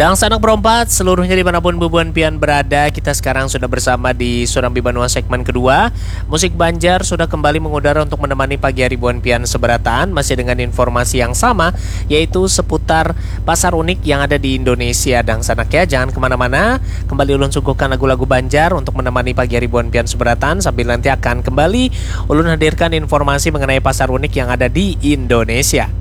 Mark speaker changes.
Speaker 1: Dan sanak berempat, seluruhnya dimanapun Bubuan Pian berada, kita sekarang sudah bersama di Surambi Banua segmen kedua. Musik Banjar sudah kembali mengudara untuk menemani pagi hari Buan Pian Seberatan, masih dengan informasi yang sama, yaitu seputar pasar unik yang ada di Indonesia. Dan sanak ya, jangan kemana-mana, kembali ulun suguhkan lagu-lagu Banjar untuk menemani pagi hari Buan Pian Seberatan, sambil nanti akan kembali ulun hadirkan informasi mengenai pasar unik yang ada di Indonesia.